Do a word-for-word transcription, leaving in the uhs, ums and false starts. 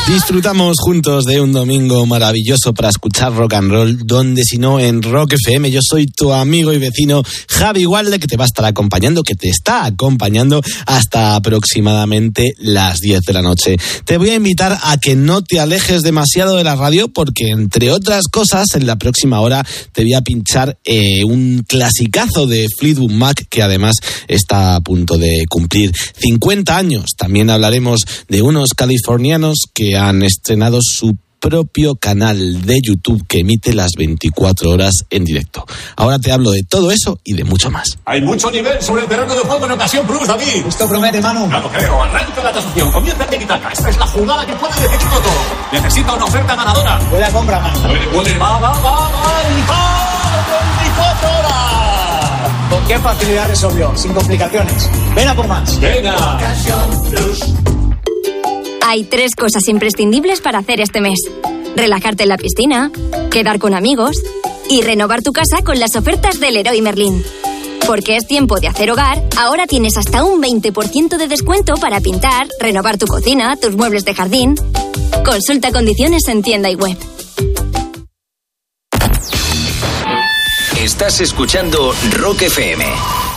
Disfrutamos juntos de un domingo maravilloso para escuchar rock and roll, donde si no en Rock F M. Yo soy tu amigo y vecino Javi Walde, que te va a estar acompañando, que te está acompañando hasta aproximadamente las diez de la noche. Te voy a invitar a que no te alejes demasiado de la radio, porque entre otras cosas, en la próxima hora te voy a pinchar eh, un clasicazo de Fleetwood Mac, que además está a punto de cumplir cincuenta años. También hablaremos de unos californianos que han estrenado su propio canal de YouTube que emite las veinticuatro horas en directo. Ahora te hablo de todo eso y de mucho más. Hay mucho nivel sobre el terreno de juego en Ocasión Plus, David. Esto promete, Manu. No lo creo. Arranca la tasación. Comienza el tiki-taka. Esta es la jugada que puede definirlo todo. Necesita una oferta ganadora. Buena compra, Manu. Puede, puede. Va, va, va, va. veinticuatro horas. ¿Con qué facilidad resolvió? Sin complicaciones. Ven a por más. Venga. Ocasión Plus. Hay tres cosas imprescindibles para hacer este mes: relajarte en la piscina, quedar con amigos y renovar tu casa con las ofertas del Leroy Merlin. Porque es tiempo de hacer hogar, ahora tienes hasta un veinte por ciento de descuento para pintar, renovar tu cocina, tus muebles de jardín. Consulta condiciones en tienda y web. Estás escuchando Rock F M.